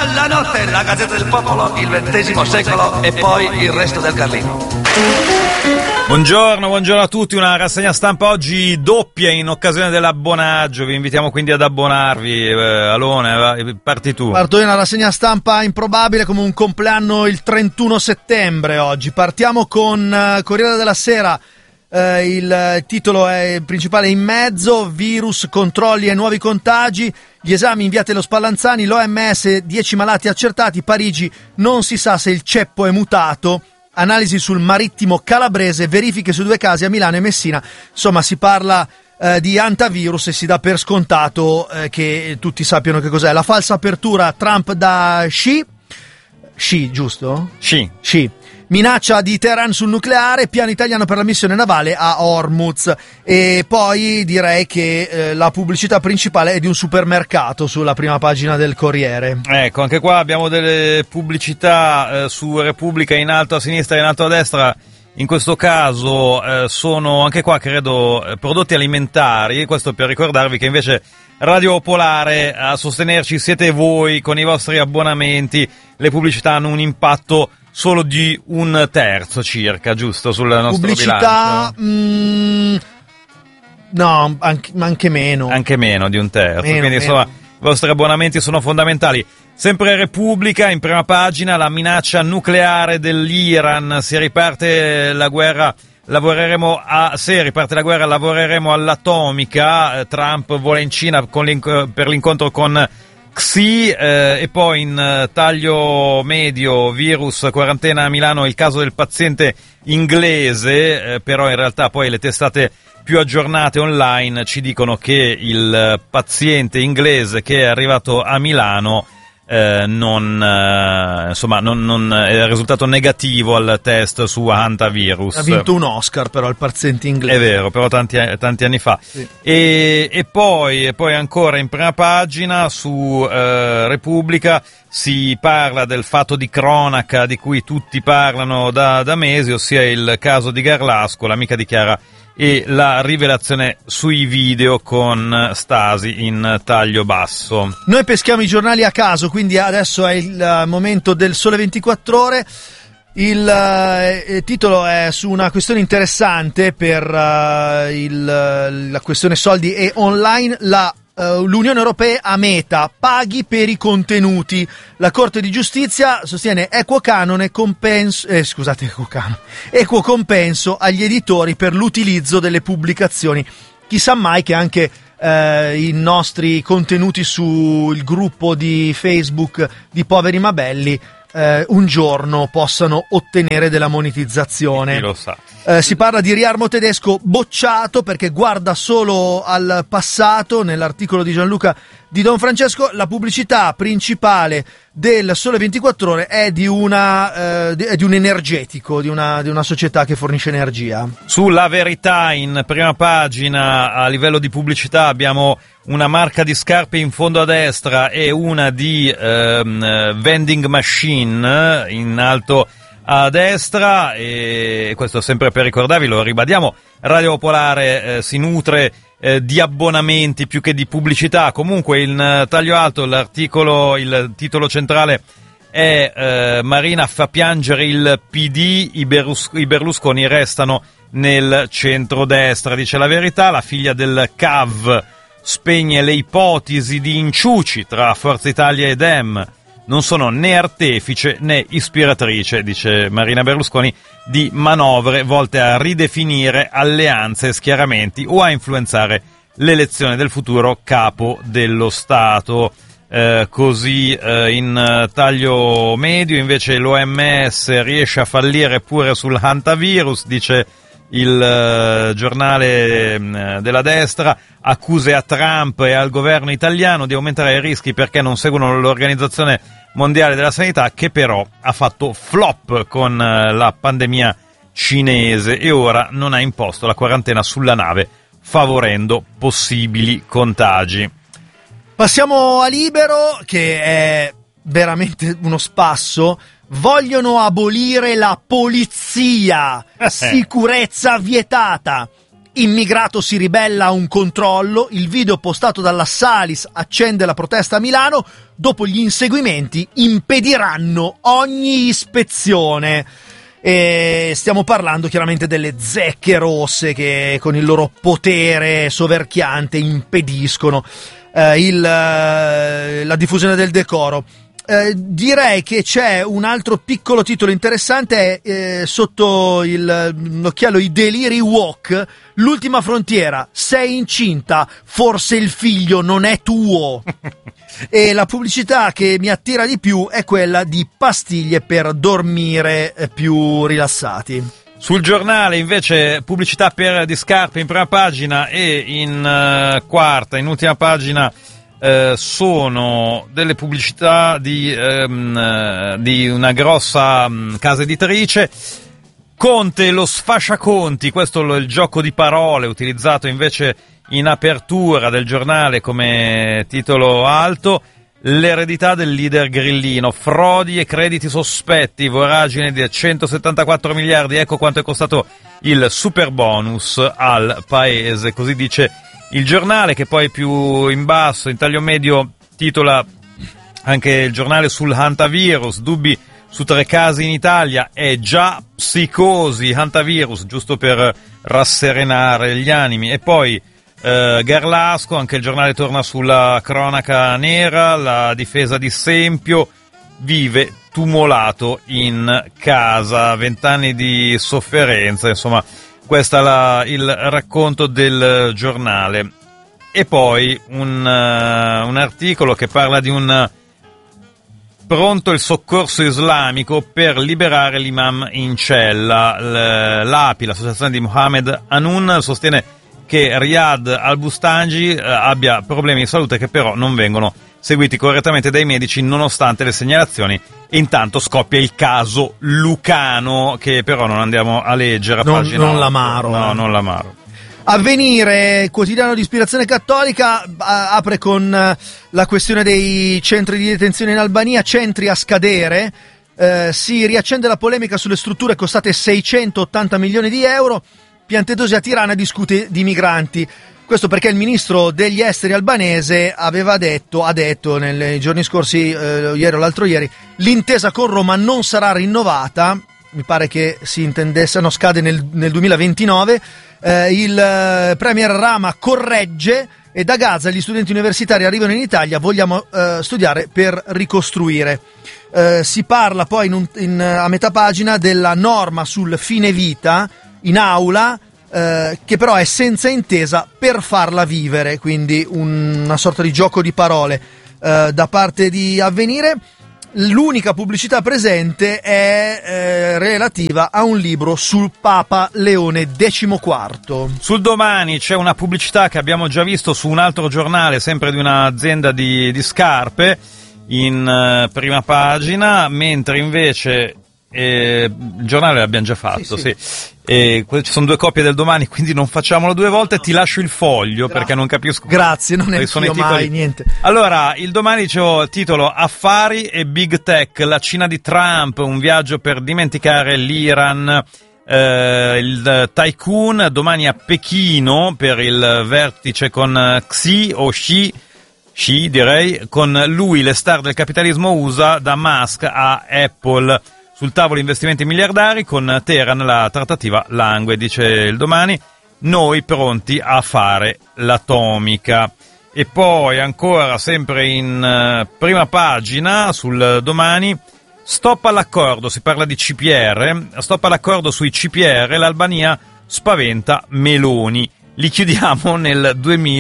La notte, la Gazzetta del Popolo, il XX secolo e poi il resto del Carlino. Buongiorno a tutti, una rassegna stampa oggi doppia in occasione dell'abbonaggio, vi invitiamo quindi ad abbonarvi. Alone, parti tu. Parto io, una rassegna stampa improbabile come un compleanno il 31 settembre oggi. Partiamo con Corriere della Sera. Il titolo è principale in mezzo: virus, controlli e nuovi contagi, gli esami inviati allo Spallanzani, l'OMS 10 malati accertati, Parigi non si sa se il ceppo è mutato, analisi sul marittimo calabrese, verifiche su 2 casi a Milano e Messina. Insomma, si parla di antivirus e si dà per scontato che tutti sappiano che cos'è. La falsa apertura, Trump da Xi, giusto? Xi. Minaccia di Teheran sul nucleare, piano italiano per la missione navale a Hormuz. E poi direi che la pubblicità principale è di un supermercato sulla prima pagina del Corriere. Ecco, anche qua abbiamo delle pubblicità su Repubblica in alto a sinistra e in alto a destra. In questo caso sono anche qua, credo, prodotti alimentari. Questo per ricordarvi che invece Radio Popolare, a sostenerci siete voi con i vostri abbonamenti. Le pubblicità hanno un impatto solo di 1/3 circa, giusto, sul nostro pubblicità, bilancio? No, anche meno. Anche meno di 1/3. Quindi insomma, i vostri abbonamenti sono fondamentali. Sempre Repubblica, in prima pagina, la minaccia nucleare dell'Iran. Se riparte la guerra, lavoreremo all'atomica. Trump vola in Cina per l'incontro con Xi, e poi in taglio medio, virus, quarantena a Milano, il caso del paziente inglese, però in realtà poi le testate più aggiornate online ci dicono che il paziente inglese che è arrivato a Milano non è risultato negativo al test su hantavirus. Ha vinto un Oscar però il paziente inglese. È vero, però tanti anni fa. Sì. E poi ancora in prima pagina su Repubblica si parla del fatto di cronaca di cui tutti parlano da mesi, ossia il caso di Garlasco, l'amica di Chiara, e la rivelazione sui video con Stasi in taglio basso. Noi peschiamo i giornali a caso, quindi adesso è il momento del Sole 24 Ore. Il titolo è su una questione interessante per la questione soldi e online. L'Unione Europea a Meta, paghi per i contenuti. La Corte di Giustizia sostiene equo compenso agli editori per l'utilizzo delle pubblicazioni. Chissà mai che anche i nostri contenuti sul gruppo di Facebook di Poveri ma Belli un giorno possano ottenere della monetizzazione. Chi lo sa. Si parla di riarmo tedesco bocciato perché guarda solo al passato. Nell'articolo di Gianluca Di Don Francesco, la pubblicità principale del Sole 24 Ore è di un energetico, di una società che fornisce energia. Sulla Verità, in prima pagina, a livello di pubblicità abbiamo una marca di scarpe in fondo a destra e una di vending machine in alto a destra, e questo sempre per ricordarvi, lo ribadiamo, Radio Popolare si nutre di abbonamenti più che di pubblicità. Comunque in taglio alto il titolo centrale è Marina fa piangere il PD, i Berlusconi restano nel centrodestra. Dice La Verità, la figlia del CAV spegne le ipotesi di inciuci tra Forza Italia e Dem. Non sono né artefice né ispiratrice, dice Marina Berlusconi, di manovre volte a ridefinire alleanze e schieramenti o a influenzare l'elezione del futuro capo dello Stato. Così in taglio medio invece l'OMS riesce a fallire pure sul hantavirus, dice il giornale della destra. Accuse a Trump e al governo italiano di aumentare i rischi perché non seguono l'Organizzazione Mondiale della Sanità, che però ha fatto flop con la pandemia cinese e ora non ha imposto la quarantena sulla nave, favorendo possibili contagi. Passiamo a Libero, che è veramente uno spasso. Vogliono abolire la polizia, sicurezza vietata. immigrato si ribella a un controllo, il video postato dalla Salis accende la protesta a Milano, dopo gli inseguimenti impediranno ogni ispezione. E stiamo parlando chiaramente delle zecche rosse che con il loro potere soverchiante impediscono la diffusione del decoro. Direi che c'è un altro piccolo titolo interessante sotto l'occhiello I deliri woke. L'ultima frontiera, sei incinta, forse il figlio non è tuo. E la pubblicità che mi attira di più è quella di pastiglie per dormire più rilassati. Sul Giornale invece pubblicità di scarpe in prima pagina e in quarta, in ultima pagina sono delle pubblicità di una grossa casa editrice. Conte lo sfasciaconti, questo è il gioco di parole utilizzato invece in apertura del Giornale come titolo alto. L'eredità del leader grillino, frodi e crediti sospetti, voragine di 174 miliardi, ecco quanto è costato il super bonus al paese, così dice il Giornale, che poi più in basso, in taglio medio, titola anche il Giornale sul hantavirus, dubbi su 3 casi in Italia, è già psicosi, hantavirus, giusto per rasserenare gli animi. E poi Garlasco, anche il Giornale torna sulla cronaca nera, la difesa di Sempio, vive tumolato in casa, 20 anni di sofferenza, insomma. Questo è il racconto del Giornale. E poi un articolo che parla di pronto il soccorso islamico per liberare l'imam in cella. L'API, l'associazione di Mohammed Hanun, sostiene che Riyad al-Bustangi abbia problemi di salute che però non vengono seguiti correttamente dai medici nonostante le segnalazioni. E intanto scoppia il caso Lucano, che però non andiamo a leggere a pagina 8. Non l'amaro. Avvenire, quotidiano di ispirazione cattolica, apre con la questione dei centri di detenzione in Albania, centri a scadere. Si riaccende la polemica sulle strutture costate 680 milioni di euro. Piantedosi a Tirana discute di migranti. Questo perché il ministro degli esteri albanese ha detto nei giorni scorsi, ieri o l'altro ieri, l'intesa con Roma non sarà rinnovata. Mi pare che si intendesse, scade nel 2029. Il premier Rama corregge e da Gaza gli studenti universitari arrivano in Italia, vogliamo studiare per ricostruire. Si parla poi a metà pagina della norma sul fine vita in aula, che però è senza intesa per farla vivere, quindi una sorta di gioco di parole da parte di Avvenire. L'unica pubblicità presente è relativa a un libro sul Papa Leone XIV. Sul Domani c'è una pubblicità che abbiamo già visto su un altro giornale, sempre di un'azienda di scarpe, in prima pagina, mentre invece il giornale l'abbiamo già fatto, sì. E ci sono 2 copie del Domani, quindi non facciamolo 2 volte. Ti lascio il foglio. Grazie. Perché non capisco. Grazie, non è sono mai niente. Allora, il Domani dicevo, titolo Affari e Big Tech, la Cina di Trump, un viaggio per dimenticare l'Iran, il tycoon, domani a Pechino per il vertice con Xi o Xi direi, con lui le star del capitalismo USA, da Musk a Apple. Sul tavolo investimenti miliardari, con Teheran la trattativa langue, dice il Domani, noi pronti a fare l'atomica. E poi ancora, sempre in prima pagina, sul Domani, stop all'accordo, si parla di CPR, stop all'accordo sui CPR, l'Albania spaventa Meloni, li chiudiamo nel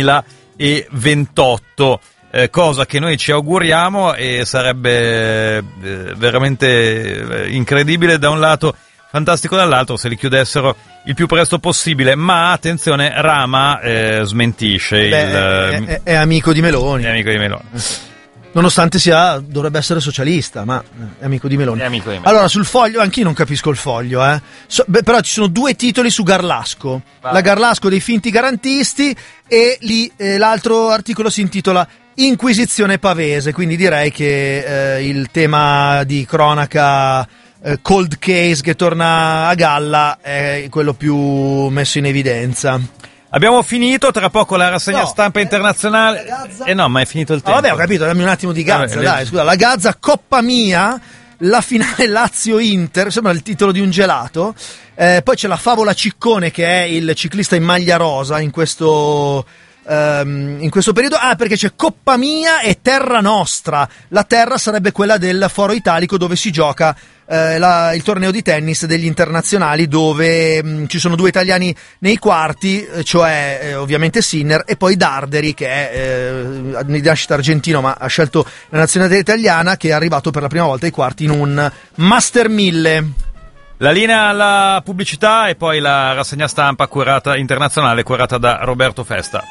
2028. Cosa che noi ci auguriamo, e sarebbe veramente incredibile da un lato, fantastico dall'altro se li chiudessero il più presto possibile. Ma attenzione, Rama smentisce. È amico di Meloni. È amico di Meloni. Nonostante dovrebbe essere socialista, ma è amico di Meloni. È amico di Meloni. Allora, sul Foglio, anch'io non capisco il Foglio, però ci sono 2 titoli su Garlasco. Vai. La Garlasco dei finti garantisti, e lì l'altro articolo si intitola Inquisizione pavese, quindi direi che il tema di cronaca cold case che torna a galla è quello più messo in evidenza. Abbiamo finito, tra poco la rassegna stampa internazionale. No, ma è finito il tempo. Vabbè, ho capito, dammi un attimo di Gazza, dai, scusa. La Gazza, Coppa Mia, la finale Lazio-Inter, sembra il titolo di un gelato. Poi c'è la Favola Ciccone, che è il ciclista in maglia rosa in questo periodo. Perché c'è Coppa Mia e Terra Nostra. La terra sarebbe quella del Foro Italico, dove si gioca il torneo di tennis degli internazionali, dove ci sono 2 italiani nei quarti, cioè ovviamente Sinner e poi Darderi, che è di nascita argentino ma ha scelto la nazionalità italiana, che è arrivato per la prima volta ai quarti in un Master 1000. La linea alla pubblicità e poi la rassegna stampa internazionale curata da Roberto Festa.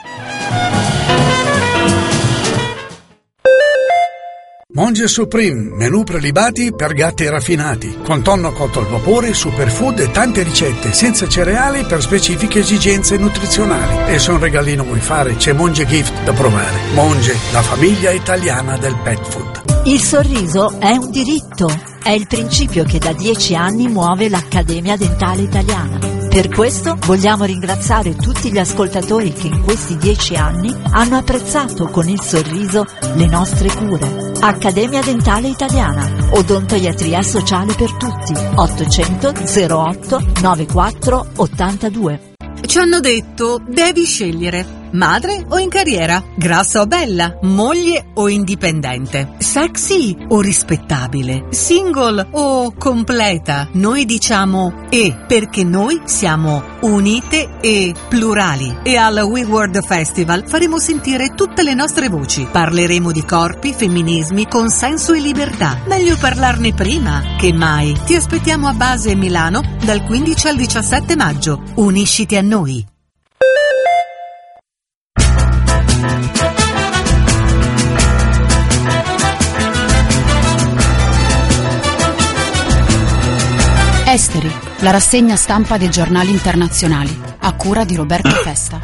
Monge Supreme, menù prelibati per gatti raffinati, con tonno cotto al vapore, superfood e tante ricette senza cereali per specifiche esigenze nutrizionali. E se un regalino vuoi fare, c'è Monge Gift da provare. Monge, la famiglia italiana del pet food. Il sorriso è un diritto, è il principio che da 10 anni muove l'Accademia Dentale Italiana. Per questo vogliamo ringraziare tutti gli ascoltatori che in questi 10 anni hanno apprezzato con il sorriso le nostre cure. Accademia Dentale Italiana, odontoiatria sociale per tutti. 800 08 94 82. Ci hanno detto, devi scegliere madre o in carriera, grassa o bella, moglie o indipendente, sexy o rispettabile, single o completa. Noi diciamo E, perché noi siamo unite e plurali. E al We World Festival faremo sentire tutte le nostre voci. Parleremo di corpi, femminismi, consenso e libertà. Meglio parlarne prima che mai. Ti aspettiamo a Base Milano dal 15 al 17 maggio. Unisciti a noi. Esteri, la rassegna stampa dei giornali internazionali, a cura di Roberto Festa.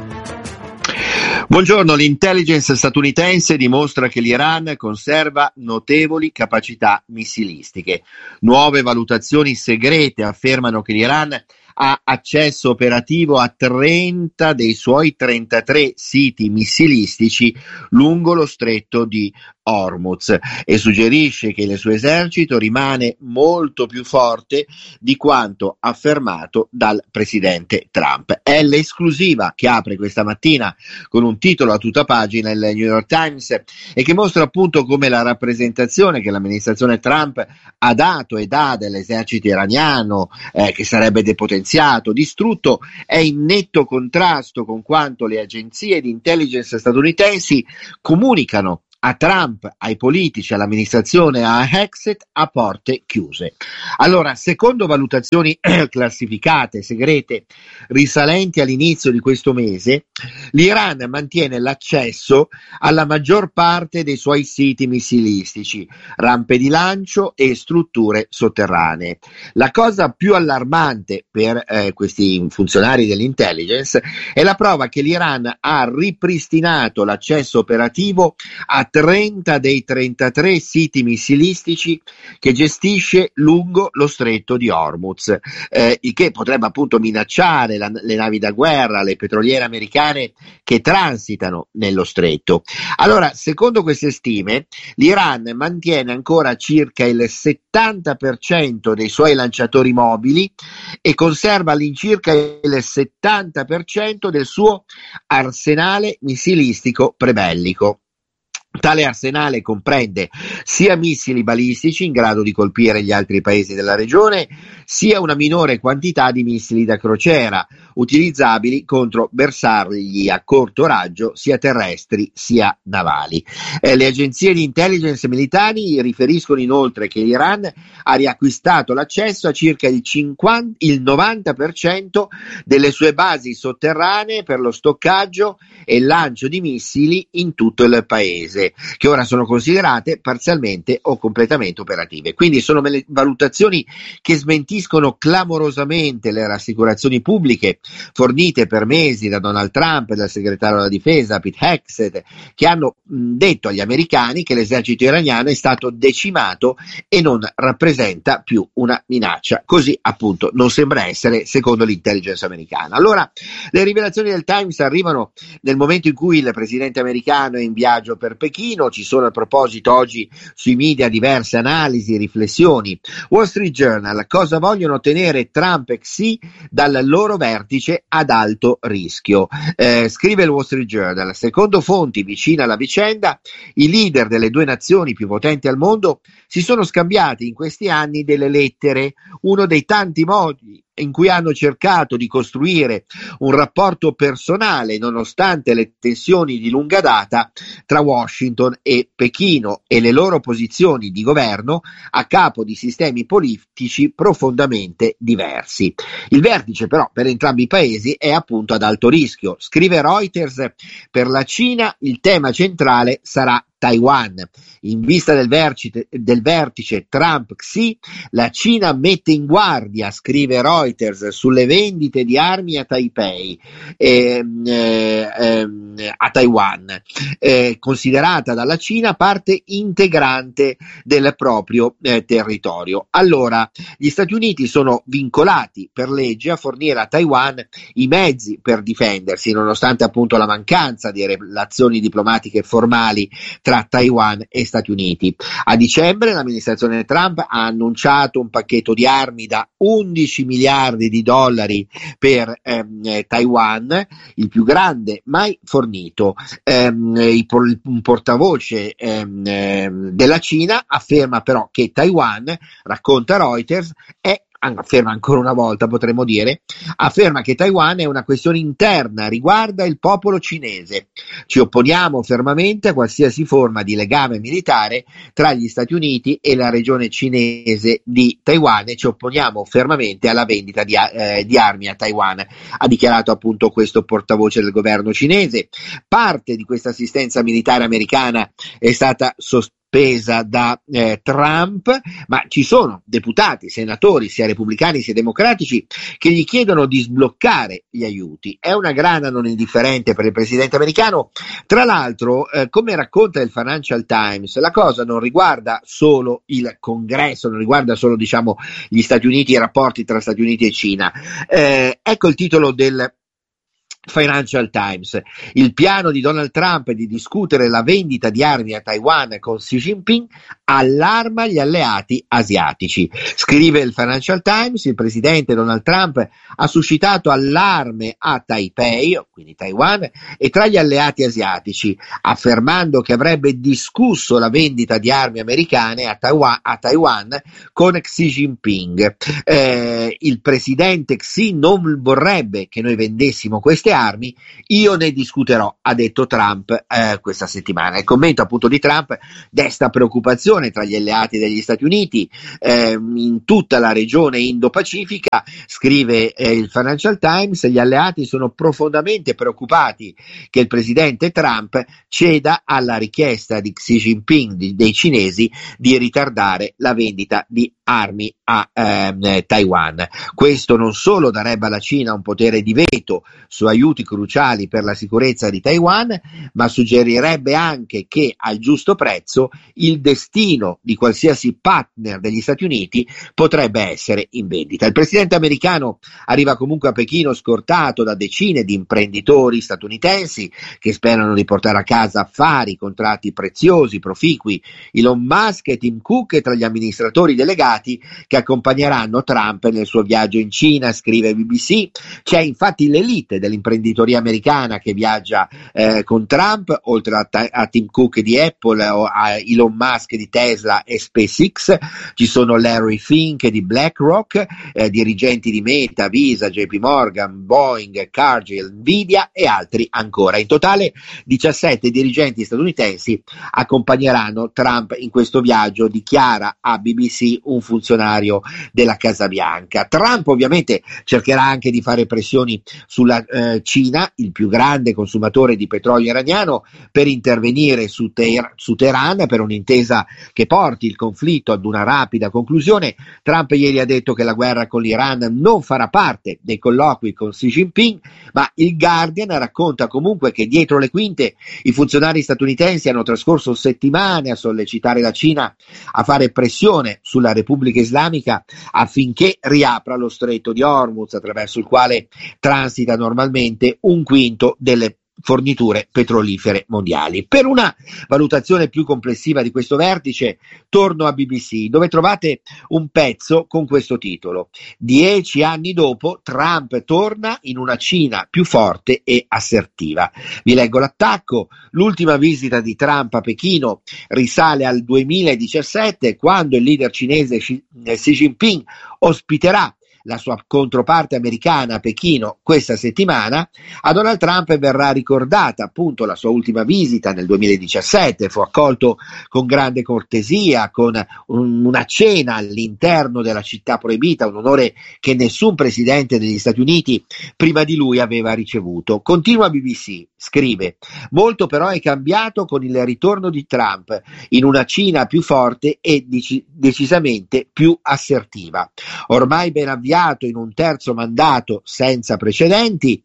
Buongiorno, l'intelligence statunitense dimostra che l'Iran conserva notevoli capacità missilistiche. Nuove valutazioni segrete affermano che l'Iran ha accesso operativo a 30 dei suoi 33 siti missilistici lungo lo stretto di Hormuz e suggerisce che il suo esercito rimane molto più forte di quanto affermato dal presidente Trump. È l'esclusiva che apre questa mattina con un titolo a tutta pagina il New York Times e che mostra appunto come la rappresentazione che l'amministrazione Trump ha dato e dà dell'esercito iraniano che sarebbe depotenziato, distrutto, è in netto contrasto con quanto le agenzie di intelligence statunitensi comunicano a Trump, ai politici, all'amministrazione, a Hexet a porte chiuse. Allora, secondo valutazioni classificate, segrete, risalenti all'inizio di questo mese, l'Iran mantiene l'accesso alla maggior parte dei suoi siti missilistici, rampe di lancio e strutture sotterranee. La cosa più allarmante per questi funzionari dell'intelligence è la prova che l'Iran ha ripristinato l'accesso operativo a 30 dei 33 siti missilistici che gestisce lungo lo stretto di Hormuz, il che potrebbe appunto minacciare le navi da guerra, le petroliere americane che transitano nello stretto. Allora, secondo queste stime, l'Iran mantiene ancora circa il 70% dei suoi lanciatori mobili e conserva all'incirca il 70% del suo arsenale missilistico prebellico. Tale arsenale comprende sia missili balistici in grado di colpire gli altri paesi della regione, sia una minore quantità di missili da crociera, utilizzabili contro bersagli a corto raggio, sia terrestri sia navali. Le agenzie di intelligence militari riferiscono inoltre che l'Iran ha riacquistato l'accesso a circa il 90% delle sue basi sotterranee per lo stoccaggio e il lancio di missili in tutto il paese. imprese che ora sono considerate parzialmente o completamente operative. Quindi sono valutazioni che smentiscono clamorosamente le rassicurazioni pubbliche fornite per mesi da Donald Trump e dal segretario della difesa Pete Hegseth, che hanno detto agli americani che l'esercito iraniano è stato decimato e non rappresenta più una minaccia. Così appunto non sembra essere, secondo l'intelligence americana. Allora, le rivelazioni del Times arrivano nel momento in cui il presidente americano è in viaggio per Pechino. Ci sono a proposito oggi sui media diverse analisi, riflessioni. Wall Street Journal: cosa vogliono ottenere Trump e Xi dal loro vertice ad alto rischio? Scrive il Wall Street Journal: secondo fonti vicine alla vicenda, i leader delle due nazioni più potenti al mondo si sono scambiati in questi anni delle lettere, uno dei tanti modi in cui hanno cercato di costruire un rapporto personale nonostante le tensioni di lunga data tra Washington e Pechino e le loro posizioni di governo a capo di sistemi politici profondamente diversi. Il vertice però per entrambi i paesi è appunto ad alto rischio. Scrive Reuters: per la Cina il tema centrale sarà Taiwan. In vista del vertice Trump-Xi, la Cina mette in guardia, scrive Reuters, sulle vendite di armi a Taipei, a Taiwan, considerata dalla Cina parte integrante del proprio territorio. Allora, gli Stati Uniti sono vincolati per legge a fornire a Taiwan i mezzi per difendersi, nonostante appunto la mancanza di relazioni diplomatiche formali tra Taiwan e Stati Uniti. A dicembre l'amministrazione Trump ha annunciato un pacchetto di armi da 11 miliardi di dollari per Taiwan, il più grande mai fornito. Un portavoce della Cina afferma però che Taiwan, racconta Reuters, afferma ancora una volta, potremmo dire, afferma che Taiwan è una questione interna, riguarda il popolo cinese. Ci opponiamo fermamente a qualsiasi forma di legame militare tra gli Stati Uniti e la regione cinese di Taiwan e ci opponiamo fermamente alla vendita di armi a Taiwan, ha dichiarato appunto questo portavoce del governo cinese. Parte di questa assistenza militare americana è stata sospesa da Trump, ma ci sono deputati, senatori, sia repubblicani sia democratici, che gli chiedono di sbloccare gli aiuti. È una grana non indifferente per il presidente americano. Tra l'altro, come racconta il Financial Times, la cosa non riguarda solo il Congresso, non riguarda solo, diciamo, gli Stati Uniti e i rapporti tra Stati Uniti e Cina. Ecco il titolo del Financial Times: il piano di Donald Trump di discutere la vendita di armi a Taiwan con Xi Jinping allarma gli alleati asiatici. Scrive il Financial Times: il presidente Donald Trump ha suscitato allarme a Taipei, quindi Taiwan, e tra gli alleati asiatici, affermando che avrebbe discusso la vendita di armi americane a Taiwan con Xi Jinping. Il presidente Xi non vorrebbe che noi vendessimo queste armi, io ne discuterò, ha detto Trump questa settimana. Il commento appunto di Trump desta preoccupazione tra gli alleati degli Stati Uniti in tutta la regione Indo-Pacifica. Scrive il Financial Times: gli alleati sono profondamente preoccupati che il presidente Trump ceda alla richiesta di Xi Jinping dei cinesi di ritardare la vendita di armi a Taiwan. Questo non solo darebbe alla Cina un potere di veto su aiuti cruciali per la sicurezza di Taiwan, ma suggerirebbe anche che al giusto prezzo il destino di qualsiasi partner degli Stati Uniti potrebbe essere in vendita. Il presidente americano arriva comunque a Pechino scortato da decine di imprenditori statunitensi che sperano di portare a casa affari, contratti preziosi, proficui. Elon Musk e Tim Cook tra gli amministratori delegati che accompagneranno Trump nel suo viaggio in Cina, scrive BBC. C'è infatti l'elite dell'imprenditoria americana che viaggia con Trump, oltre a Tim Cook di Apple o a Elon Musk di Tesla e SpaceX. Ci sono Larry Fink di BlackRock, dirigenti di Meta, Visa, JP Morgan, Boeing, Cargill, Nvidia e altri ancora. In totale 17 dirigenti statunitensi accompagneranno Trump in questo viaggio, dichiara a BBC un funzionario della Casa Bianca. Trump ovviamente cercherà anche di fare pressioni sulla Cina, il più grande consumatore di petrolio iraniano, per intervenire su Teheran per un'intesa che porti il conflitto ad una rapida conclusione. Trump ieri ha detto che la guerra con l'Iran non farà parte dei colloqui con Xi Jinping, ma il Guardian racconta comunque che dietro le quinte i funzionari statunitensi hanno trascorso settimane a sollecitare la Cina a fare pressione sulla Repubblica Islamica affinché riapra lo stretto di Hormuz, attraverso il quale transita normalmente un quinto delle forniture petrolifere mondiali. Per una valutazione più complessiva di questo vertice torno a BBC, dove trovate un pezzo con questo titolo: 10 anni dopo Trump torna in una Cina più forte e assertiva. Vi leggo l'attacco: l'ultima visita di Trump a Pechino risale al 2017, quando il leader cinese Xi Jinping ospiterà la sua controparte americana a Pechino questa settimana. A Donald Trump verrà ricordata appunto la sua ultima visita nel 2017, fu accolto con grande cortesia, con una cena all'interno della città proibita, un onore che nessun presidente degli Stati Uniti prima di lui aveva ricevuto. Continua BBC, scrive: molto però è cambiato con il ritorno di Trump in una Cina più forte e decisamente più assertiva. Ormai ben avviato in un terzo mandato senza precedenti,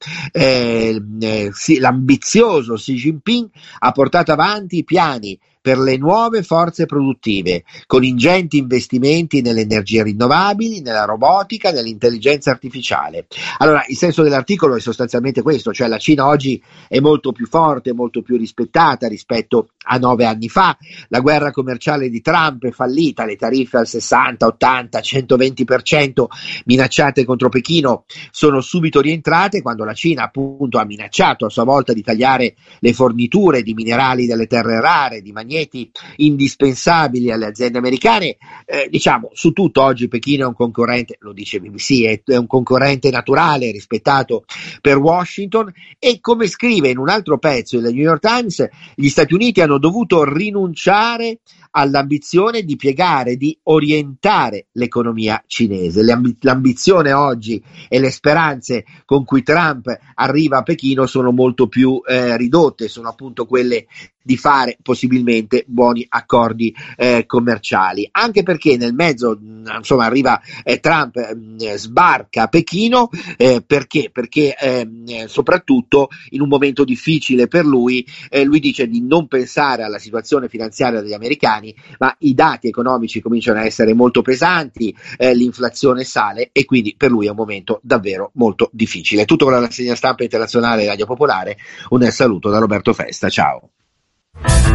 l'ambizioso Xi Jinping ha portato avanti i piani per le nuove forze produttive, con ingenti investimenti nelle energie rinnovabili, nella robotica, nell'intelligenza artificiale. Allora, il senso dell'articolo è sostanzialmente questo, cioè la Cina oggi è molto più forte, molto più rispettata rispetto a 9 anni fa. La guerra commerciale di Trump è fallita, le tariffe al 60, 80, 120% minacciate contro Pechino sono subito rientrate quando la Cina appunto ha minacciato a sua volta di tagliare le forniture di minerali delle terre rare, di magneti indispensabili alle aziende americane. Diciamo, su tutto oggi Pechino è un concorrente, lo dice BBC, è un concorrente naturale, rispettato per Washington, e come scrive in un altro pezzo il New York Times, gli Stati Uniti hanno dovuto rinunciare all'ambizione di piegare, di orientare l'economia cinese. L'ambizione oggi e le speranze con cui Trump arriva a Pechino sono molto più ridotte, sono appunto quelle di fare possibilmente buoni accordi commerciali, anche perché nel mezzo insomma arriva Trump, sbarca a Pechino, perché soprattutto in un momento difficile per lui, lui dice di non pensare alla situazione finanziaria degli americani, ma i dati economici cominciano a essere molto pesanti, l'inflazione sale e quindi per lui è un momento davvero molto difficile. Tutto con la rassegna stampa internazionale Radio Popolare, un saluto da Roberto Festa, ciao.